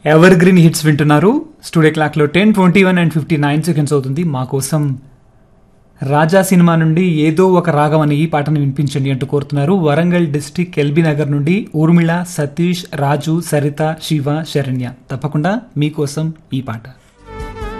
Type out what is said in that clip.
Ever green hits వింటున్నారు. Studio clock లో 10:21 and 59 seconds అవుతుంది. మా కోసం రాజా సినిమా నుండి ఏదో ఒక రాగం అనే ఈ పాటను వినిపించండి అంటూ కోరుతున్నారు. వరంగల్ డిస్టిక్ ఎల్బీ నగర్ నుండి ఊర్మిళ, సతీష్, రాజు, సరిత, శివ, శరణ్య. తప్పకుండా మీకోసం ఈ పాట.